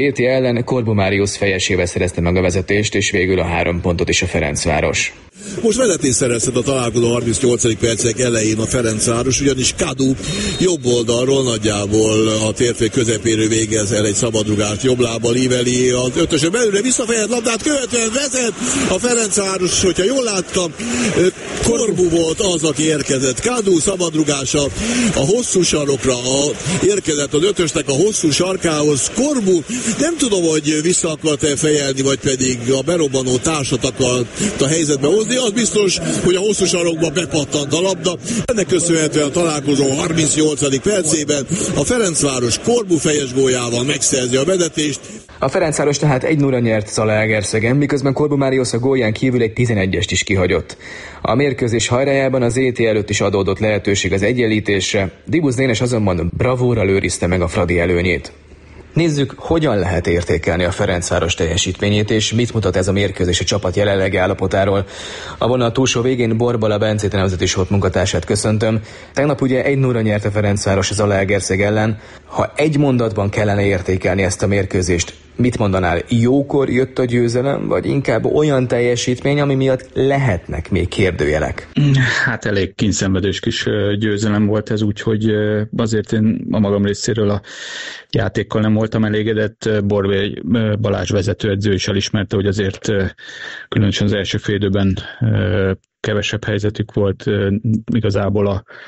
ET ellen Korbu Máriusz fejesével szerezte meg a vezetést, és végül a 3 pontot is a Ferencváros. Most vezetés szerezhet a találkozó 38. percek elején a Ferencváros, ugyanis Kadu jobb oldalról nagyjából a térfél közepéről végez el egy szabadrugást, jobb lábbal íveli az ötösön belőle, visszafejed labdát, követően vezet a Ferencváros, hogyha jól láttam, Korbu volt az, aki érkezett. Kadu szabadrugása a hosszú sarokra, érkezett az ötösnek a hosszú sarkához. Korbu nem tudom, hogy vissza akart-e fejelni, vagy pedig a berobbanó társat akart a helyzetbe hozni. Az biztos, hogy a hosszú sarokba bepattant a labda. Ennek köszönhetően a találkozó 38. percében a Ferencváros Korbu fejes góljával megszerzi a vezetést. A Ferencváros tehát 1-0 nyert Zalaegerszegen, miközben Korbu Máriusz a gólján kívül egy 11-est is kihagyott. A mérkőzés hajrájában az ET előtt is adódott lehetőség az egyenlítésre, Dibusz Dénes azonban bravúrral őrizte meg a Fradi előnyét. Nézzük, hogyan lehet értékelni a Ferencváros teljesítményét, és mit mutat ez a mérkőzés a csapat jelenlegi állapotáról. A vonal túlsó végén Borbala Bencét, a Nemzeti Sport munkatársát köszöntöm. Tegnap ugye 1-0 nyert a Ferencváros az Zalaegerszeg ellen. Ha egy mondatban kellene értékelni ezt a mérkőzést, mit mondanál? Jókor jött a győzelem, vagy inkább olyan teljesítmény, ami miatt lehetnek még kérdőjelek? Hát elég kényszenvedős kis győzelem volt ez, úgyhogy azért én a magam részéről a játékkal nem voltam elégedett. Borbély Balázs vezetőedző is elismerte, hogy azért különösen az első fél időben kevesebb helyzetük volt, igazából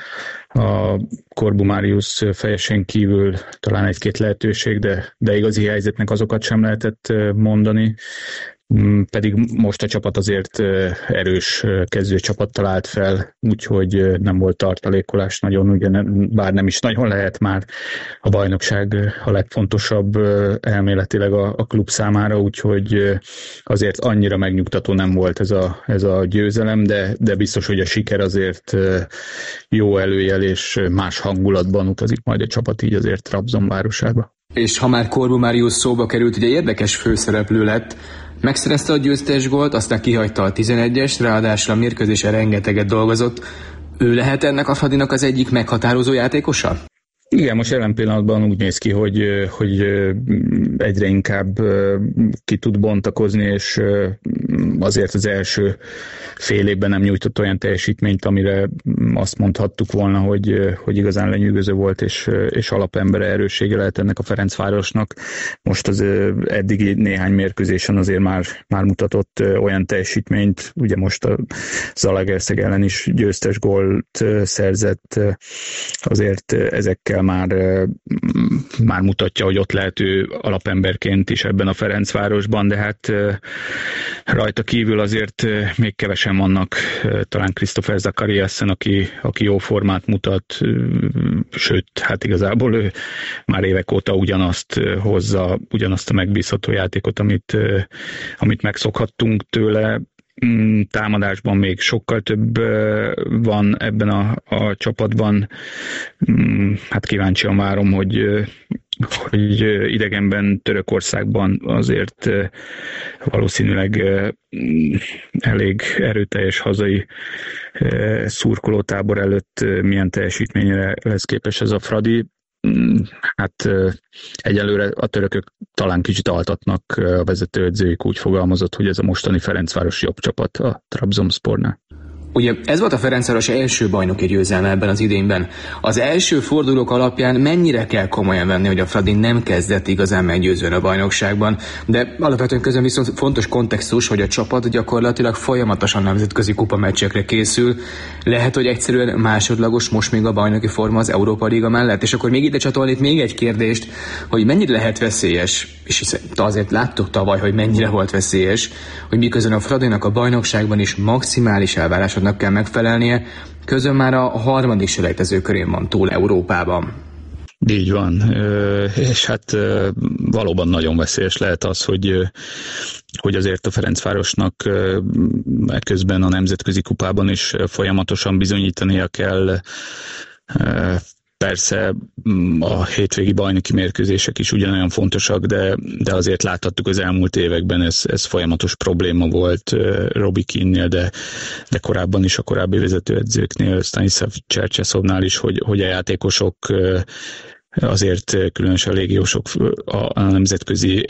a Korbu Máriusz fejesen kívül talán egy-két lehetőség, de igazi helyzetnek azokat sem lehetett mondani. Pedig most a csapat azért erős kezdőcsapat talált fel, úgyhogy nem volt tartalékolás nagyon, ugye bár nem is nagyon lehet már a bajnokság a legfontosabb elméletileg a klub számára, úgyhogy azért annyira megnyugtató nem volt ez a győzelem, de biztos, hogy a siker azért jó előjel, és más hangulatban utazik majd a csapat így azért Trabzon városába. És ha már Korbu Máriusz szóba került, ugye érdekes főszereplő lett, megszerezte a győztes gólt, aztán kihagyta a 11-est, ráadásul a mérkőzésen rengeteget dolgozott. Ő lehet ennek a Fradinak az egyik meghatározó játékosa? Igen, most jelen pillanatban úgy néz ki, hogy egyre inkább ki tud bontakozni, és azért az első fél évben nem nyújtott olyan teljesítményt, amire azt mondhattuk volna, hogy igazán lenyűgöző volt, és alapembere, erőssége lehet ennek a Ferencvárosnak. Most az eddigi néhány mérkőzésen azért már mutatott olyan teljesítményt, ugye most a Zalaegerszeg ellen is győztes gólt szerzett, azért ezekkel már mutatja, hogy ott lehet ő alapemberként is ebben a Ferencvárosban, de hát rajta kívül azért még kevesen vannak, talán Christopher Zakariasen, aki jó formát mutat, sőt, hát igazából ő már évek óta ugyanazt hozza, ugyanazt a megbízható játékot, amit megszokhattunk tőle. Támadásban még sokkal több van ebben a csapatban. Hát kíváncsian várom, hogy idegenben Törökországban azért valószínűleg elég erőteljes hazai szurkolótábor előtt milyen teljesítményre lesz képes ez a Fradi. Hát egyelőre a törökök talán kicsit altatnak, a vezetőedzőjük úgy fogalmazott, hogy ez a mostani Ferencváros jobb csapat a Trabzonspornál. Ugye ez volt a Ferencváros első bajnoki győzelme ebben az idényben. Az első fordulók alapján mennyire kell komolyan venni, hogy a Fradi nem kezdett igazán meggyőzően a bajnokságban, de alapvetően közben viszont fontos kontextus, hogy a csapat gyakorlatilag folyamatosan nemzetközi kupameccsekre készül. Lehet, hogy egyszerűen másodlagos most még a bajnoki forma az Európa Liga mellett, és akkor még ide csatolnék még egy kérdést, hogy mennyire lehet veszélyes, és azért láttuk tavaly, hogy mennyire volt veszélyes, hogy miközben a Fradinak a bajnokságban is maximális elvárásodnak kell megfelelnie, közben már a harmadik selejtező körén van túl Európában. Így van, és hát valóban nagyon veszélyes lehet az, hogy azért a Ferencvárosnak közben a nemzetközi kupában is folyamatosan bizonyítania kell. Persze a hétvégi bajnoki mérkőzések is ugyanolyan fontosak, de azért láthattuk az elmúlt években, ez folyamatos probléma volt Robbie Keane-nél, de korábban is a korábbi vezetőedzőknél, Stanislav Csercseszovnál is, hogy a játékosok azért különösen a légiósok a nemzetközi